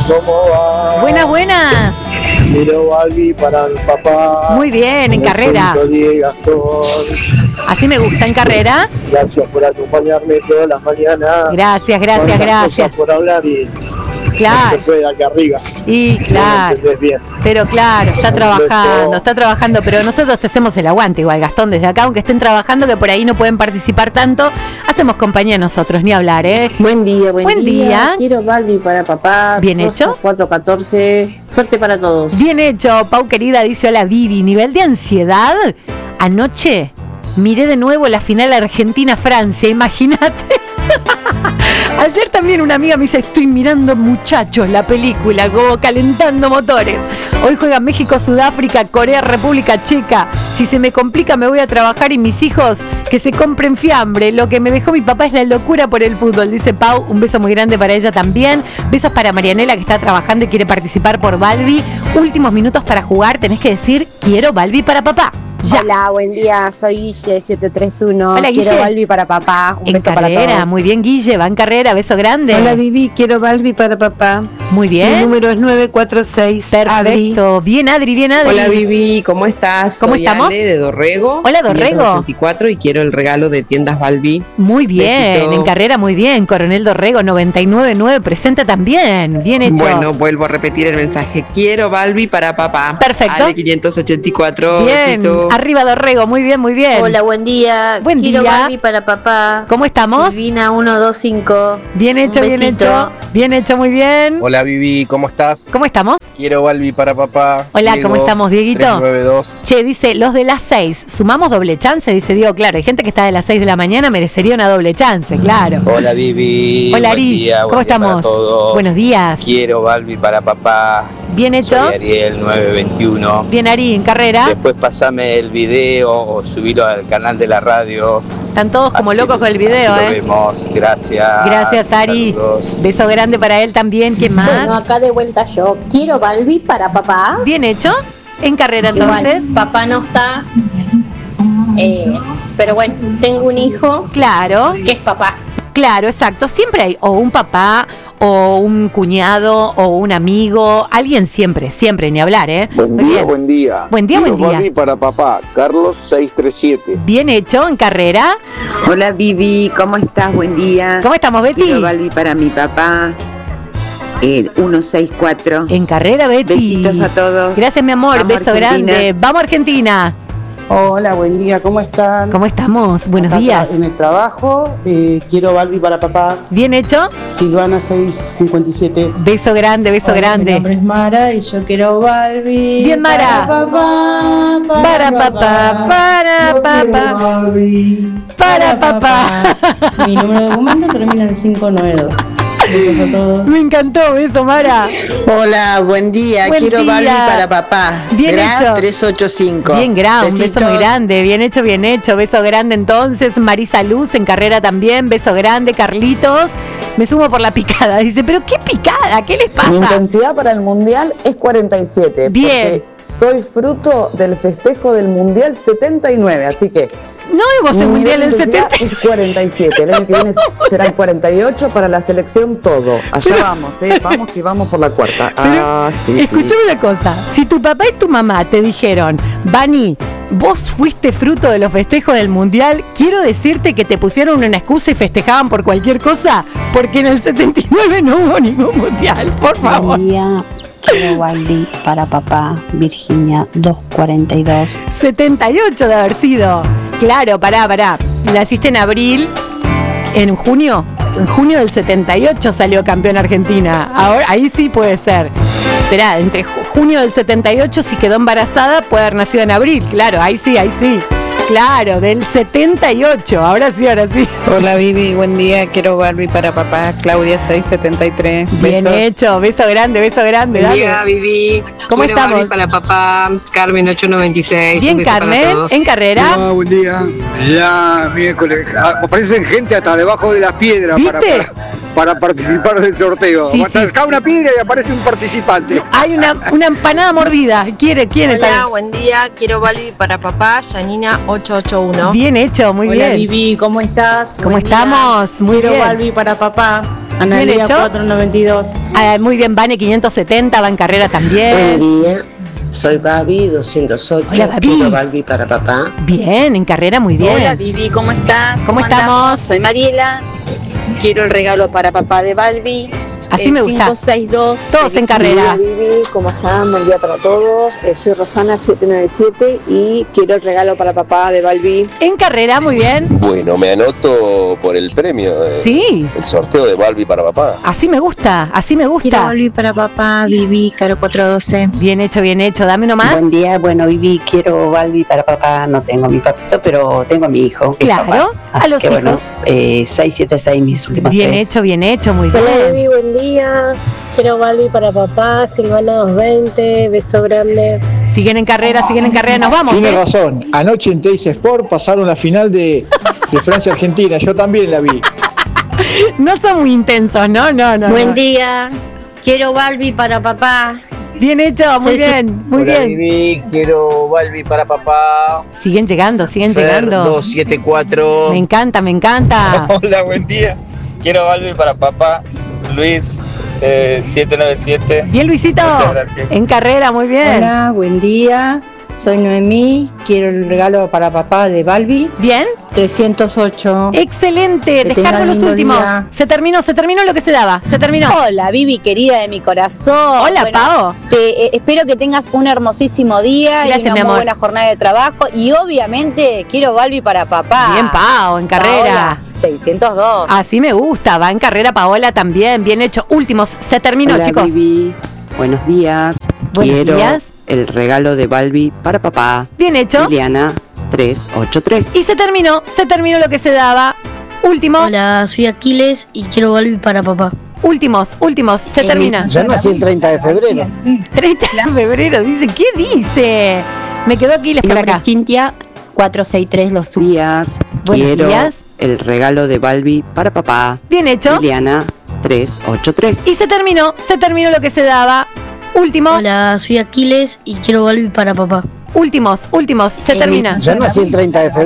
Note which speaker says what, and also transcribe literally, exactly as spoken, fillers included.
Speaker 1: ¿cómo va?
Speaker 2: Buenas, buenas.
Speaker 1: Quiero Barbie para mi papá.
Speaker 2: Muy bien, en carrera. Así me gusta, en carrera.
Speaker 1: Gracias por acompañarme todas las mañanas.
Speaker 2: Gracias, gracias, gracias.
Speaker 1: Por hablar y
Speaker 2: claro.
Speaker 1: No se puede acá arriba.
Speaker 2: Y claro.
Speaker 1: No bien.
Speaker 2: Pero claro, está trabajando, está trabajando, pero nosotros te hacemos el aguante igual, Gastón, desde acá, aunque estén trabajando, que por ahí no pueden participar tanto, hacemos compañía nosotros, ni hablar, ¿eh?
Speaker 3: Buen día, buen,
Speaker 2: buen día.
Speaker 3: día. Quiero Barbie para papá.
Speaker 2: Bien
Speaker 3: Rosa
Speaker 2: hecho.
Speaker 3: cuatro catorce. Suerte para todos.
Speaker 2: Bien hecho. Pau querida dice, hola Vivi, nivel de ansiedad. Anoche miré de nuevo la final Argentina-Francia, imagínate. Ayer también una amiga me dice, estoy mirando Muchachos, la película, como calentando motores. Hoy juega México, Sudáfrica, Corea, República Checa. Si se me complica me voy a trabajar y mis hijos que se compren fiambre. Lo que me dejó mi papá es la locura por el fútbol, dice Pau. Un beso muy grande para ella también. Besos para Marianela, que está trabajando y quiere participar por Balbi. Últimos minutos para jugar, tenés que decir, quiero Balbi para papá. Ya.
Speaker 4: Hola, buen día, soy Guille siete tres uno.
Speaker 2: Hola, Guille.
Speaker 4: Quiero Balbi para papá. Un
Speaker 2: en
Speaker 4: beso
Speaker 2: carrera,
Speaker 4: para todos.
Speaker 2: muy bien, Guille, va en carrera, beso grande.
Speaker 5: Hola, Vivi, quiero Balbi para papá.
Speaker 2: Muy bien.
Speaker 5: Mi número es nueve cuatro seis.
Speaker 2: Perfecto. Adri. Bien, Adri, bien, Adri.
Speaker 6: Hola, Vivi, ¿cómo estás?
Speaker 2: ¿Cómo
Speaker 6: Soy
Speaker 2: estamos?
Speaker 6: Ale de Dorrego.
Speaker 2: Hola, Dorrego.
Speaker 6: ochenta y cuatro y quiero el regalo de Tiendas Balbi.
Speaker 2: Muy bien, besito. En carrera, muy bien. Coronel Dorrego, noventa y nueve nueve, presenta también. Bien hecho.
Speaker 6: Bueno, vuelvo a repetir el mensaje. Quiero Balbi para papá.
Speaker 2: Perfecto.
Speaker 6: Ale quinientos ochenta y cuatro.
Speaker 2: Bien,
Speaker 6: besito.
Speaker 2: Arriba Dorrego, muy bien, muy bien.
Speaker 7: Hola, buen día.
Speaker 2: Buen
Speaker 7: Quiero
Speaker 2: día.
Speaker 7: Balbi para papá.
Speaker 2: ¿Cómo estamos?
Speaker 7: Silvina ciento veinticinco.
Speaker 2: Bien hecho, bien hecho. Bien hecho, muy bien.
Speaker 8: Hola, Vivi, ¿cómo estás?
Speaker 2: ¿Cómo estamos?
Speaker 8: Quiero Balbi para papá.
Speaker 2: Hola,
Speaker 8: Diego,
Speaker 2: ¿cómo estamos, Dieguito?
Speaker 8: tres nueve dos.
Speaker 2: Che, dice, los de las seis, ¿sumamos doble chance? Dice Diego, claro, hay gente que está de las seis de la mañana, merecería una doble chance, claro.
Speaker 8: Hola, Vivi.
Speaker 2: Hola,
Speaker 8: Buen
Speaker 2: Ari.
Speaker 8: día,
Speaker 2: ¿Cómo
Speaker 8: buen día
Speaker 2: estamos?
Speaker 8: para todos.
Speaker 2: Buenos días.
Speaker 8: Quiero Balbi para papá.
Speaker 2: Bien hecho.
Speaker 8: Soy Ariel nueve veintiuno.
Speaker 2: Bien, Ari, en carrera.
Speaker 8: Después pasame el video o subilo al canal de la radio.
Speaker 2: Están todos como
Speaker 8: así,
Speaker 2: locos con el video,
Speaker 8: así
Speaker 2: ¿eh?
Speaker 8: Lo vemos. Gracias.
Speaker 2: Gracias, Ari.
Speaker 8: Saludos.
Speaker 2: Beso grande para él también. ¿Quién más?
Speaker 4: Bueno, acá de vuelta yo. Quiero Balbi para papá.
Speaker 2: Bien hecho. En carrera, entonces.
Speaker 4: Igual, papá no está. Eh, pero bueno, tengo un hijo.
Speaker 2: Claro.
Speaker 4: Que es papá.
Speaker 2: Claro, exacto. Siempre hay o un papá, o un cuñado, o un amigo. Alguien siempre, siempre, ni hablar, ¿eh?
Speaker 9: Buen
Speaker 2: Muy
Speaker 9: día,
Speaker 2: bien.
Speaker 9: buen día.
Speaker 2: Buen día,
Speaker 9: Quiero
Speaker 2: buen día.
Speaker 9: Balbi para papá, Carlos seiscientos treinta y siete.
Speaker 2: Bien hecho, en carrera.
Speaker 10: Hola, Vivi, ¿cómo estás? Buen día.
Speaker 2: ¿Cómo estamos, Betty?
Speaker 10: Quiero Balbi para mi papá. Eh, ciento sesenta y cuatro.
Speaker 2: En carrera, Betty.
Speaker 10: Besitos a todos.
Speaker 2: Gracias, mi amor.
Speaker 10: Vamos,
Speaker 2: Beso
Speaker 10: Argentina.
Speaker 2: grande. Vamos, Argentina.
Speaker 11: Hola, buen día, ¿cómo están?
Speaker 2: ¿Cómo estamos? Buenos
Speaker 11: Acá
Speaker 2: días.
Speaker 11: En el trabajo, eh, quiero Balbi para papá.
Speaker 2: Bien hecho.
Speaker 11: Silvana seiscientos cincuenta y siete.
Speaker 2: Beso grande, beso
Speaker 12: Hola,
Speaker 2: grande.
Speaker 12: Mi nombre es Mara y yo quiero Balbi.
Speaker 2: Bien, Mara.
Speaker 12: Para papá.
Speaker 2: Para papá, para papá, para papá.
Speaker 12: Mi número de documento termina en cinco nueve dos. Besos a todos.
Speaker 2: Me encantó, beso, Mara.
Speaker 13: Hola, buen día.
Speaker 2: Buen
Speaker 13: Quiero
Speaker 2: día.
Speaker 13: Balbi para papá.
Speaker 2: Bien
Speaker 13: Gra
Speaker 2: hecho.
Speaker 13: trescientos ochenta y cinco.
Speaker 2: Bien, Gra, un beso
Speaker 13: Besitos.
Speaker 2: muy grande. Bien hecho, bien hecho. Beso grande entonces. Marisa Luz en carrera también. Beso grande. Carlitos. Me sumo por la picada. Dice, ¿pero qué picada? ¿Qué les pasa?
Speaker 14: Mi intensidad para el mundial es cuarenta y siete.
Speaker 2: Bien.
Speaker 14: Porque soy fruto del festejo del mundial setenta y nueve, así que.
Speaker 2: No vimos el
Speaker 14: mi
Speaker 2: mundial en
Speaker 14: nivel de intensidad
Speaker 2: setenta.
Speaker 14: Es cuarenta y siete. El año que viene serán cuarenta y ocho para la selección todo. Allá
Speaker 2: Pero-
Speaker 14: vamos, eh. Vamos que vamos por la cuarta.
Speaker 2: Pero,
Speaker 14: ah, sí,
Speaker 2: escuchame
Speaker 14: sí.
Speaker 2: una cosa. Si tu papá y tu mamá te dijeron, Vani, vos fuiste fruto de los festejos del mundial, quiero decirte que te pusieron una excusa y festejaban por cualquier cosa, porque en el setenta y nueve no hubo ningún mundial, por favor.
Speaker 15: Buen día, quiero Balbi para papá, Virginia doscientos cuarenta y dos.
Speaker 2: setenta y ocho de haber sido. Claro, pará, pará. Naciste en abril, en junio. En junio del setenta y ocho salió campeón Argentina. Ahora, ahí sí puede ser. Esperá, entre ju- junio del setenta y ocho, si quedó embarazada, puede haber nacido en abril. Claro, ahí sí, ahí sí. Claro, del setenta y ocho. Ahora sí, ahora sí.
Speaker 16: Hola, Vivi, buen día. Quiero Balbi para papá, Claudia seiscientos setenta y tres.
Speaker 2: Bien
Speaker 16: Besos.
Speaker 2: hecho. Beso grande, beso grande.
Speaker 6: Buen
Speaker 2: dale.
Speaker 6: día, Vivi.
Speaker 2: ¿Cómo
Speaker 6: Quiero
Speaker 2: estamos?
Speaker 6: Balbi para papá, Carmen ochocientos noventa y seis.
Speaker 2: Bien,
Speaker 6: Un beso para
Speaker 2: Carmen,
Speaker 6: todos.
Speaker 2: en carrera.
Speaker 17: Hola, buen día. Ya, miércoles. Ah, aparecen gente hasta debajo de las piedras para,
Speaker 2: ¿Viste?
Speaker 17: para, para participar del sorteo.
Speaker 2: Sí,
Speaker 17: Hasta
Speaker 2: sí.
Speaker 17: acá una piedra y aparece un participante.
Speaker 2: Hay una, una empanada mordida. ¿Quiere, quiere?
Speaker 18: Hola, buen día. Quiero Balbi para papá, Yanina ochocientos ochenta y uno.
Speaker 2: Bien hecho, muy
Speaker 12: Hola,
Speaker 2: bien.
Speaker 12: Vivi, ¿cómo estás?
Speaker 2: ¿Cómo
Speaker 12: Buen día.
Speaker 2: estamos? Muy
Speaker 12: Quiero
Speaker 2: bien.
Speaker 12: Balbi para papá,
Speaker 11: Analia
Speaker 2: Bien hecho.
Speaker 11: cuatrocientos noventa y dos.
Speaker 2: Ah, muy bien, Vane quinientos setenta, va en carrera también.
Speaker 13: Buen día, soy Babi doscientos ocho.
Speaker 2: Hola, Babi.
Speaker 13: Quiero Balbi para papá.
Speaker 2: Bien, en carrera muy bien.
Speaker 18: Hola Vivi, ¿cómo estás?
Speaker 2: ¿Cómo estamos?
Speaker 18: andamos? Soy Mariela. Quiero el regalo para papá de Balbi.
Speaker 2: Así
Speaker 18: el
Speaker 2: me gusta.
Speaker 18: cinco seis dos.
Speaker 2: Todos en carrera.
Speaker 3: Vivi, ¿cómo están? Buen día para todos. Eh, soy Rosana siete nueve siete y quiero el regalo para papá de Balbi.
Speaker 2: En carrera, muy bien.
Speaker 9: Bueno, me anoto por el premio. eh,
Speaker 2: Sí,
Speaker 9: El sorteo de Balbi para papá.
Speaker 2: así me gusta, así me gusta.
Speaker 7: Balbi para papá, Vivi, Caro cuatrocientos doce.
Speaker 2: Bien hecho, bien hecho. Dame uno más.
Speaker 15: Buen día, bueno, Vivi, quiero Balbi para papá. No tengo a mi papito, pero tengo a mi hijo. que es
Speaker 2: Claro,
Speaker 15: papá.
Speaker 2: a
Speaker 15: Así
Speaker 2: los
Speaker 15: que, bueno,
Speaker 2: hijos.
Speaker 15: eh, seis siete seis mis últimos
Speaker 2: Bien
Speaker 15: tres.
Speaker 2: hecho, bien hecho, muy
Speaker 12: Hola
Speaker 2: bien.
Speaker 12: Baby, buen día. Quiero Balbi para papá, Silvana doscientos veinte, beso grande.
Speaker 2: Siguen en carrera, siguen en carrera, nos vamos.
Speaker 17: Tiene
Speaker 2: ¿eh?
Speaker 17: razón. Anoche en Teis Sport pasaron la final de, de Francia-Argentina. Yo también la vi.
Speaker 2: No son muy intensos, no, no, no.
Speaker 12: Buen
Speaker 2: no.
Speaker 12: día. Quiero Balbi para papá.
Speaker 2: Bien hecho, muy
Speaker 12: Sí, sí.
Speaker 2: bien, muy
Speaker 8: Hola,
Speaker 2: bien.
Speaker 8: Vivi, quiero Balbi para papá.
Speaker 2: Siguen llegando, siguen
Speaker 8: Fer
Speaker 2: llegando.
Speaker 8: dos siete cuatro.
Speaker 2: Me encanta, me encanta.
Speaker 8: Hola, buen día. Quiero Balbi para papá. Luis eh, siete nueve siete.
Speaker 2: Bien, Luisito.
Speaker 8: Muchas gracias.
Speaker 2: En carrera, muy bien.
Speaker 12: Hola, buen día. Soy Noemí. Quiero el regalo para papá de Balbi.
Speaker 2: Bien.
Speaker 12: trescientos ocho.
Speaker 2: Excelente.
Speaker 12: Que
Speaker 2: Descargo
Speaker 12: tengan
Speaker 2: los
Speaker 12: lindo
Speaker 2: últimos.
Speaker 12: día.
Speaker 2: Se terminó, se terminó lo que se daba. Se terminó.
Speaker 19: Hola, Vivi, querida de mi corazón.
Speaker 2: Hola,
Speaker 19: Bueno,
Speaker 2: Pao.
Speaker 19: Te, eh, espero que tengas un hermosísimo día
Speaker 2: Gracias,
Speaker 19: y una
Speaker 2: mi
Speaker 19: muy
Speaker 2: amor.
Speaker 19: buena jornada de trabajo. Y obviamente quiero Balbi para papá.
Speaker 2: Bien, Pao, en carrera.
Speaker 19: Paola, seiscientos dos.
Speaker 2: Así me gusta. Va en carrera Paola también. Bien hecho. Últimos. Se terminó,
Speaker 14: Hola,
Speaker 2: chicos.
Speaker 14: Vivi. Buenos días.
Speaker 2: Buenos
Speaker 14: Quiero
Speaker 2: días.
Speaker 14: el regalo de Balbi para papá.
Speaker 2: Bien hecho.
Speaker 14: Liliana trescientos ochenta y tres.
Speaker 2: Y se terminó. Se terminó lo que se daba. Último.
Speaker 12: Hola, soy Aquiles y quiero Balbi para papá.
Speaker 2: Últimos, últimos. Se termina.
Speaker 1: Yo nací el treinta de febrero.
Speaker 2: treinta de febrero. Dice, ¿qué dice? Me quedó Aquiles
Speaker 7: Mi
Speaker 2: por
Speaker 7: nombre
Speaker 2: acá.
Speaker 7: es Cintia, cuatrocientos sesenta y tres los sub.
Speaker 14: Días.
Speaker 2: Buenos
Speaker 14: Quiero
Speaker 2: días.
Speaker 14: el regalo de Balbi para papá.
Speaker 2: Bien hecho.
Speaker 14: Liliana trescientos ochenta y tres.
Speaker 2: Y se terminó. Se terminó lo que se daba. Último.
Speaker 12: Hola, soy Aquiles y quiero Balbi para papá.
Speaker 2: Últimos, últimos. Se termina.
Speaker 1: Yo nací el treinta de febrero.